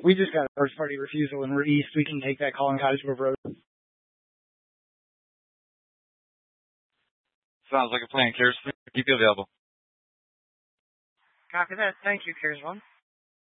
We just got a first-party refusal and we're east. We can take that call on Cottage Grove Road. Sounds like a plan. Carriers 3, keep you available. Copy that. Thank you, Carriers 1.